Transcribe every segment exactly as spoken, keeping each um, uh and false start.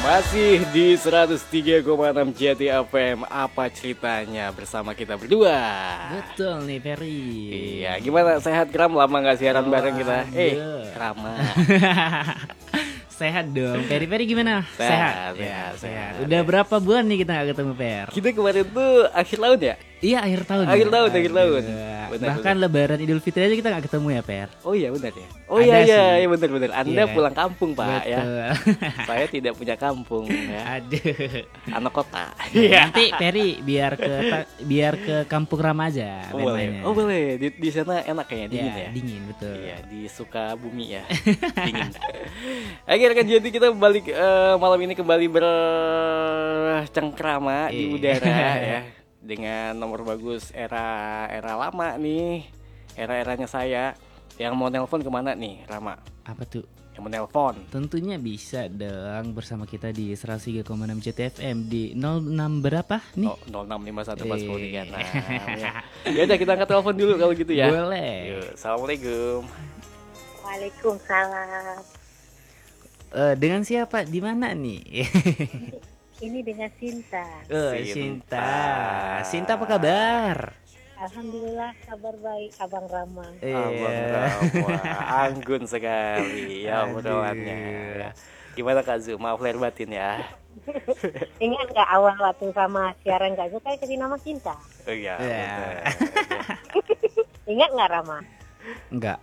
Masih di seratus tiga koma enam Jati F M. Apa ceritanya bersama kita berdua? Betul nih Ferry. Iya, gimana sehat Kram? Lama gak siaran Oh, bareng kita. aduh. Eh, Rama. Sehat dong. Ferry Ferry gimana? Sehat, Ya, sehat, sehat. sehat. Udah berapa bulan nih kita gak ketemu Per? Kita kemarin tuh akhir tahun ya? Iya akhir tahun. Akhir ya? tahun, akhir Aduh. tahun. Benar, Bahkan Lebaran Idul Fitri aja kita gak ketemu ya Per. Oh iya benar ya. Oh Ada iya iya, sih. iya benar benar. Anda Iya kan? pulang kampung Pak ya. Betul. Saya tidak punya kampung ya. Aduh. Anak kota. Nanti Ferry biar ke ta- biar ke Kampung Rama aja Oh boleh. main-mainnya. Oh boleh. Di, di sana enak kayaknya dingin Ya, ya. dingin betul. Iya, di Sukabumi ya. Dingin. Akhirnya kan jadi kita balik eh, malam ini kembali bercengkrama di Iya. udara ya dengan nomor bagus era era lama nih. Era-eranya saya yang mau nelpon kemana nih, Rama? Apa tuh? Yang mau nelpon. Tentunya bisa dong bersama kita di seratus tiga koma enam J T F M di nol enam berapa nih? Oh, nol enam lima satu empat nol tiga enam. Eh. Ya. Ya udah kita angkat telepon dulu kalau gitu ya. Boleh. Yuk, assalamualaikum. Waalaikumsalam. Eh, dengan siapa? Di mana nih? Ini dengan Sinta. Oh, Sinta. Sinta. Sinta apa kabar? Alhamdulillah kabar baik Abang Rama. Abang Rama, anggun sekali ya Aduh. obrolannya. Ya. Gimana Kak Zu? Maaf lahir batin ya. Ingat nggak awal waktu sama siaran Kak Zu kayak kasih nama Sinta? Oh iya. Ya. benar. Ingat nggak Rama? Enggak.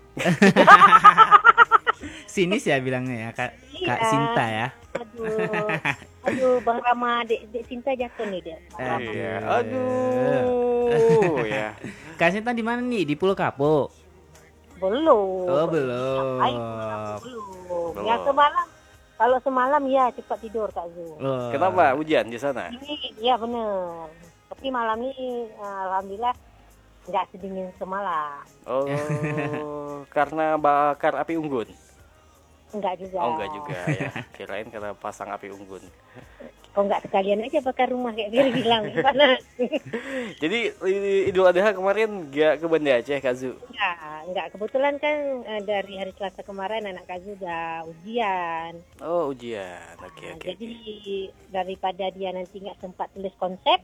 Sinis ya bilangnya ya, Kak, Kak Iya. Sinta ya. Aduh, aduh Bang Rama, dek, dek Sinta jatuh nih dia. Bang Rama. Iya. Aduh ya. Kak Sinta di mana nih? Di Pulau Kapo. Belum. Oh, belum. Ngapain Bang? Belum. Belum. Ya semalam. Kalau semalam ya cepat tidur Kak Zu. Oh. Kenapa hujan di sana? Ini ya bener. Tapi malam ini alhamdulillah nggak sedingin semalam. Oh, karena bakar api unggun. Enggak juga. Oh enggak juga ya. Kirain karena pasang api unggun. Kok enggak sekalian aja bakar rumah kayak dia bilang gimana? Jadi i- Idul Adha kemarin gak ke Banda Aceh Kak Zu? Enggak, enggak. Kebetulan kan eh, dari hari Selasa kemarin anak Kazu udah ujian. Oh ujian. Oke Nah, oke. jadi oke. daripada dia nanti nggak sempat tulis konsep,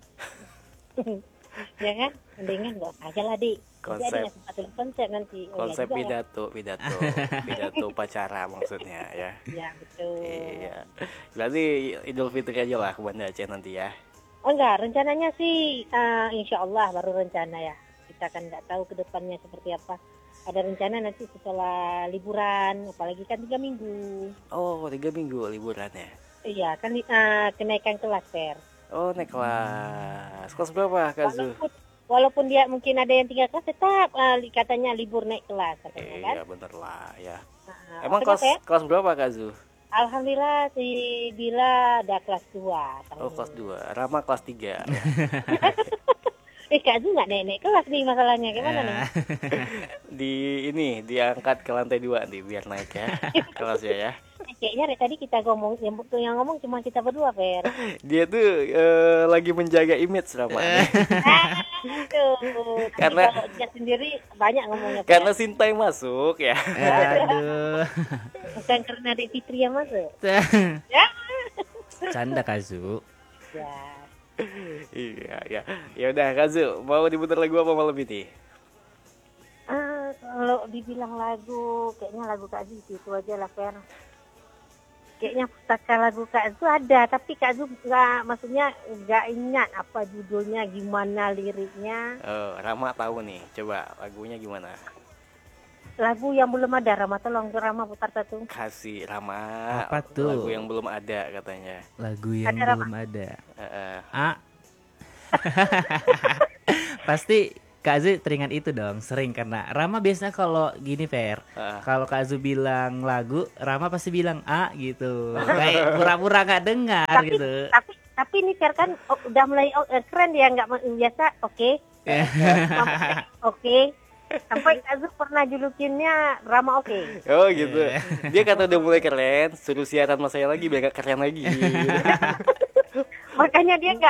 ya kan? Mendingan nggak usah aja lah dik. Jadi Konsep. ada nggak sempat tulis konsep nanti. Oh, Konsep iya juga pidato, pidato, pidato upacara maksudnya ya. Ya, ya betul. Iya. Berarti Idul Fitri aja lah ke Banda Aceh nanti ya. Oh enggak, rencananya sih eh, insya Allah baru rencana ya. Kita kan nggak tahu ke depannya seperti apa. Ada rencana nanti setelah liburan, apalagi kan tiga minggu. Oh tiga minggu liburan ya. Iya, kan eh, kenaikan kelas Fer. Oh naik kelas. Kelas berapa Kak Zu? Walaupun, walaupun dia mungkin ada yang tiga kelas, tetap eh, li- katanya libur naik kelas, katanya kan. Iya bener lah ya. Nah, Emang kenapa kelas ya? kelas berapa Kak Zu? Alhamdulillah si Bila ada kelas dua. Oh kelas dua. Rama kelas tiga. Eh Kak Zu nggak naik-naik kelas nih masalahnya, gimana nih? Di ini diangkat ke lantai dua nih biar naik ya kelasnya ya. Eh, Kayaknya dari tadi kita ngomong, yang, yang ngomong cuma kita berdua Fer. Dia tuh eh, lagi menjaga image Rama. Aduh, Karena- kalau dia sendiri banyak ngomongnya. Fer. Karena Sinta yang masuk ya. Aduh. Bukan karena Dek Fitri yang masuk. Ya. Canda Kazu. Ya. Iya ya. Ya udah Kak Zu, mau diputar lagu apa malam ini? Ah, kalau dibilang lagu, kayaknya lagu Kak Zu itu aja lah Fer. Kayaknya pustaka lagu Kak Zu ada, tapi Kak Zu nggak, maksudnya nggak ingat apa judulnya, gimana liriknya. Oh, Rama tahu nih. Coba lagunya gimana? Lagu yang belum ada, Rama tolong Rama putar satu. Kasih Rama. Apa tuh? Lagu yang belum ada katanya. Lagu yang Ada, Rama? belum ada. Heeh. Ah. Pasti Kak Zu teringat itu dong, sering karena Rama biasanya kalau gini Fer, Ah. kalau Kak Zu bilang lagu, Rama pasti bilang A gitu, kayak pura-pura nggak dengar Tapi, gitu. tapi, tapi ini Fer kan oh, udah mulai oh, eh, keren dia, nggak ma- biasa, oke, oke. Sampai Kak Zu pernah julukinnya Rama oke. Oh gitu. Dia kata udah mulai keren, suruh siaran sama saya lagi biar gak keren lagi. Makanya dia nggak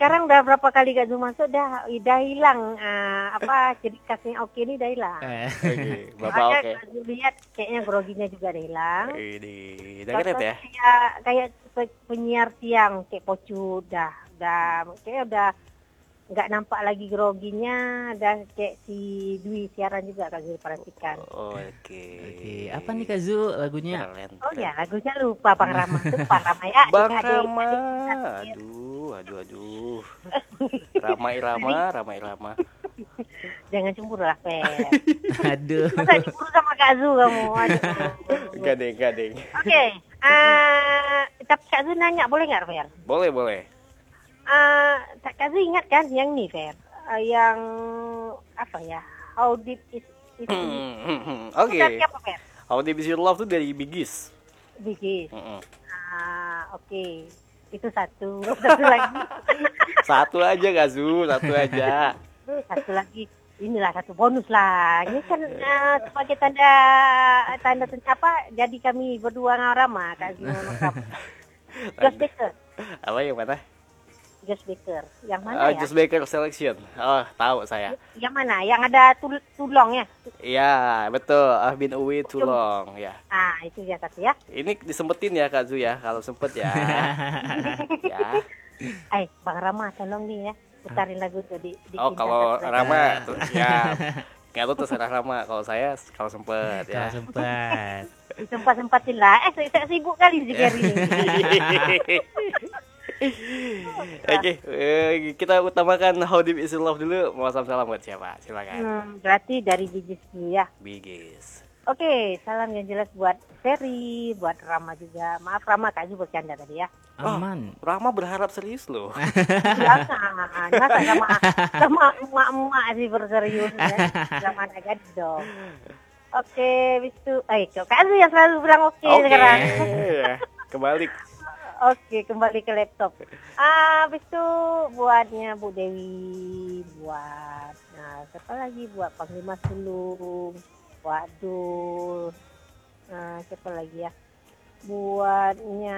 sekarang udah berapa kali Kak Zu masuk dah dah hilang uh, apa ciri khasnya oke ini dah hilang. Eh, Oke, Bapak Makanya oke. Kak Zu lihat kayaknya groginya juga dah hilang. Ini udah keren ya. Kayak kayak pe- penyiar siang kayak Pocu dah dah kayak udah nggak nampak lagi groginya dan kayak si Dwi siaran juga Kak Zu perhatikan. Oke. Oke, apa nih Kak Zu lagunya? Keren. Oh keren. ya lagunya lupa Bang Rama tuh Bang Rama ya. Bang adik-adik, Rama. adik-adik. Aduh, aduh, aduh. Rama Irama, Rama Irama. Jangan cemburu lah Fer. Aduh. Masa cemburu sama Kak Zu kamu? Aduh. Enggak deh, enggak deh. Oke, eh, tapi Kak Zu nanya boleh nggak Fer? Boleh, boleh. Uh, Kak Zu ingat kan yang nih Fer? Uh, yang apa ya? How deep is it? Hmm, hmm, hmm. Itu Oke. dari apa Fer? How Deep Is Your Love tuh dari Bigis. Bigis. Mm-mm. Ah, oke. Itu satu. Satu lagi. Satu aja Gazu, satu aja. Satu lagi. Inilah satu bonus lah. Ini kan uh, sebagai tanda tanda apa? Jadi kami berdua ngarama Kak Zu lengkap. Josh Baker. Apa yang mana? Josh Baker. Yang mana Ah, ya? Just Baker Selection. Oh, tahu saya. Yang mana? Yang ada tul tulong ya? Iya, betul. I've been away too long, ya. Ah, itu ya satu ya. Ini disempetin ya Kak Zu ya, kalau sempet ya. Ya. Eh, Bang Rama tolong nih ya. Putarin lagu tuh di, di Oh, Cinta kalau Satu. Rama tuh, ya. Nggak tahu terserah Rama. Kalau saya kalau sempet ya. Kalau sempat. Sempat-sempatin lah. Eh, saya, saya sibuk kali di hari ini. Oke, eh, kita utamakan How Deep Is Your Love dulu. Mau salam-salam buat siapa? Silakan. Hmm, berarti dari Bigis dulu ya. Bigis. Oke, salam yang jelas buat Ferry, buat Rama juga. Maaf Rama, Kak Ju bercanda tadi ya. Aman. Rama berharap serius loh. Jangan, masa sama sama emak-emak sih berserius ya. Zaman agak dong. Oke, itu, eh Kak Ju yang selalu bilang oke Oke. sekarang. Kebalik. Oke, kembali ke laptop. Ah, habis itu buatnya Bu Dewi, buat, nah siapa lagi buat Panglima Sulung, buat Dul, nah siapa lagi ya, buatnya,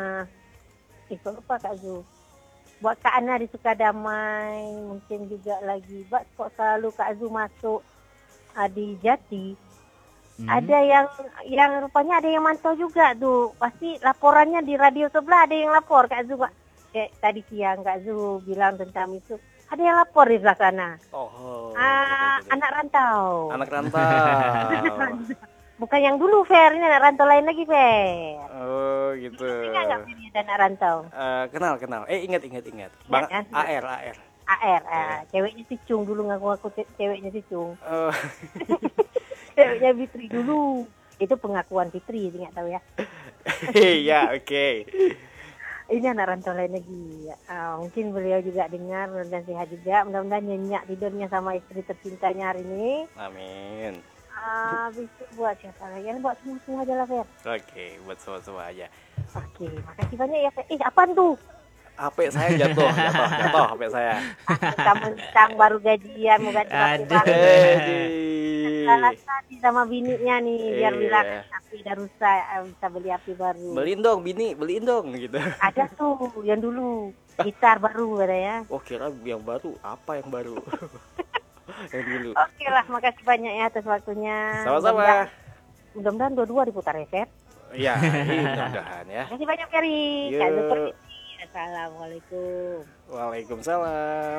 eh kok lupa Kak Zu, buat Kak Ana di Sukadamai, mungkin juga lagi, buat kok selalu Kak Zu masuk ah, di Jati. Hmm. Ada yang yang rupanya ada yang mantau juga tuh. Pasti laporannya di radio sebelah ada yang lapor Kak Zu. Kayak tadi siang Kak Zu bilang tentang itu. Ada yang lapor di sebelah sana. Oh. Ah, betul, betul. anak rantau. Anak rantau. Bukan yang dulu Fer, ini anak rantau lain lagi Fer. Oh, gitu. Ingat nggak Fer ada anak rantau? Eh, kenal, kenal. Eh, ingat, ingat, ingat. Bang kan? A R, A R. A R, ah, ceweknya si Cung dulu ngaku-ngaku ce- ceweknya si Cung. Oh. Ceweknya Fitri dulu. Itu pengakuan Fitri, nggak tahu ya. Iya, oke. Ini anak rantau lain lagi. Ah, mungkin beliau juga dengar dan sehat juga. Mudah-mudahan nyenyak tidurnya sama istri tercintanya hari ini. Amin. Ah, habis itu buat siapa lagi? Ini buat semua-semua aja lah, Fer. Oke, buat semua-semua aja. Oke, makasih banyak ya, Fer. Ih, apaan tuh? H P saya jatuh, jatuh, jatuh H P saya. Mentang-mentang baru gajian, mau ganti Aduh. Hei. Salah tadi sama bininya nih, biar Iya. bilang api udah rusak, eh, bisa beli api baru. Beliin dong, bini, beliin dong gitu. Ada tuh yang dulu, gitar baru katanya. Oh, kira yang baru, apa yang baru? Yang dulu. Oke lah, makasih banyak ya atas waktunya. Sama-sama. Mudah-mudahan- Mudah-mudahan dua-dua diputar ya, Fer. Iya, mudah-mudahan ya. Terima kasih banyak, Ferry. Yuk. Kak Zuper. Assalamualaikum. Waalaikumsalam.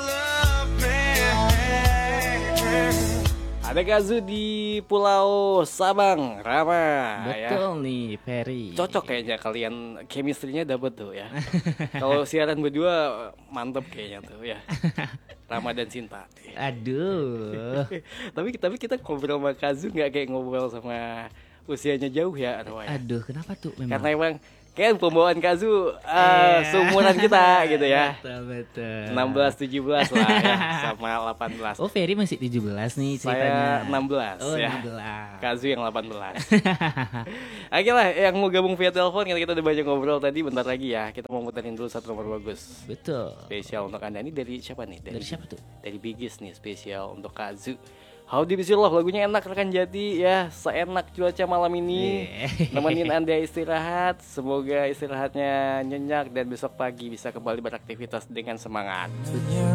Ada Kazu di Pulau Sabang, Rama. Ya. Betul nih, Ferry. Cocok kayaknya kalian, chemistry-nya dapet tuh ya. Kalau siaran berdua mantep kayaknya tuh ya. Rama dan Cinta. Aduh. tapi tapi kita ngobrol sama Kazu nggak kayak ngobrol sama usianya jauh ya, Rama ya? Aduh, kenapa tuh memang? Karena emang kayak pembawaan Kazu uh, seumuran kita gitu ya. Betul, betul. enam belas tujuh belas lah ya, sama delapan belas. Oh, Ferry masih tujuh belas nih ceritanya. Saya enam belas Oh, ya. enam belas. Kazu yang delapan belas. Oke lah, yang mau gabung via telepon, karena kita udah banyak ngobrol tadi, bentar lagi ya. Kita mau muterin dulu satu nomor bagus. Betul. Spesial untuk Anda. Ini dari siapa nih? Dari siapa tuh? Dari Bigis nih, spesial untuk Kazu. Howdy Bismillah, lagunya enak rekan Jati ya. Seenak cuaca malam ini nemenin Anda istirahat. Semoga istirahatnya nyenyak dan besok pagi bisa kembali beraktivitas dengan semangat.